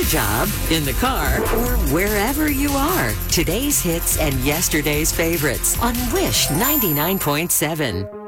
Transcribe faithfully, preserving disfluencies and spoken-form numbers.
job, in the car, or wherever you are. Today's hits and yesterday's favorites on Wish ninety-nine point seven.